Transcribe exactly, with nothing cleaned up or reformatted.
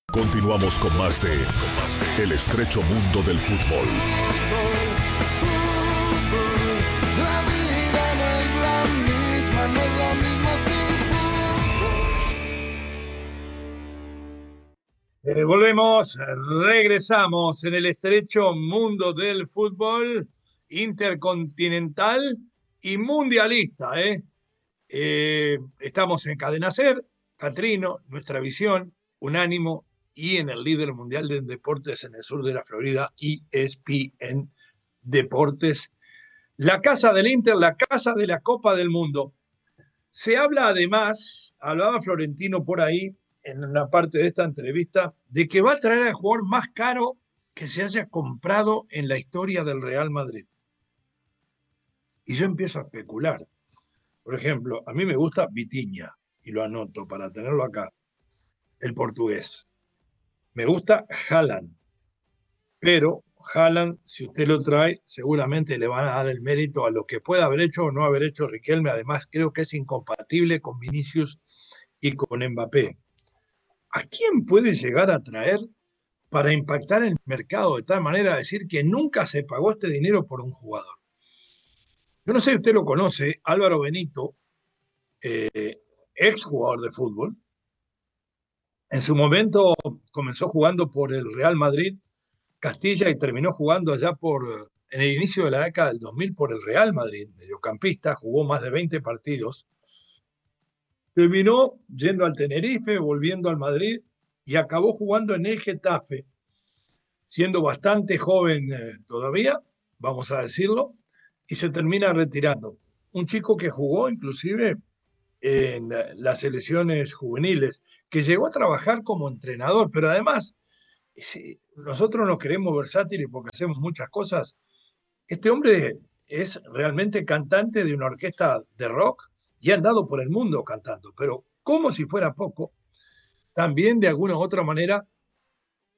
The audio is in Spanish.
Continuamos con más de El estrecho mundo del fútbol. La vida no es la misma, no es la misma sin fútbol. Eh, volvemos, regresamos en el estrecho mundo del fútbol intercontinental y mundialista. ¿eh? Eh, estamos en Cadena Ser, Catrino, Nuestra Visión, Unánimo y en el líder mundial de deportes en el sur de la Florida, E S P N Deportes. La casa del Inter, la casa de la Copa del Mundo. Se habla además, hablaba Florentino por ahí, en una parte de esta entrevista, de que va a traer al jugador más caro que se haya comprado en la historia del Real Madrid. Y yo empiezo a especular. Por ejemplo, a mí me gusta Vitinha, y lo anoto para tenerlo acá, el portugués. Me gusta Haaland, pero Haaland, si usted lo trae, seguramente le van a dar el mérito a lo que pueda haber hecho o no haber hecho Riquelme. Además, creo que es incompatible con Vinicius y con Mbappé. ¿A quién puede llegar a traer para impactar el mercado de tal manera a decir que nunca se pagó este dinero por un jugador? Yo no sé si usted lo conoce, Álvaro Benito, eh, ex jugador de fútbol. En su momento comenzó jugando por el Real Madrid, Castilla, y terminó jugando allá por, en el inicio de la década del dos mil por el Real Madrid, mediocampista, jugó más de veinte partidos. Terminó yendo al Tenerife, volviendo al Madrid y acabó jugando en el Getafe, siendo bastante joven eh, todavía, vamos a decirlo, y se termina retirando. Un chico que jugó inclusive en las selecciones juveniles, que llegó a trabajar como entrenador, pero además, si nosotros nos creemos versátiles porque hacemos muchas cosas, este hombre es realmente cantante de una orquesta de rock y ha andado por el mundo cantando, pero como si fuera poco, también de alguna u otra manera